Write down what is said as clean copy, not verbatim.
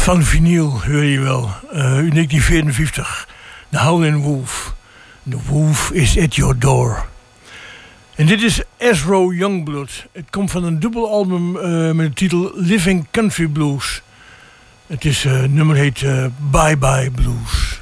Van vinyl hoor je wel. In 1954. The Howlin' Wolf. The Wolf is at your door. En dit is Ezro Youngblood. Het komt van een dubbelalbum met de titel Living Country Blues. Het nummer heet Bye Bye Blues.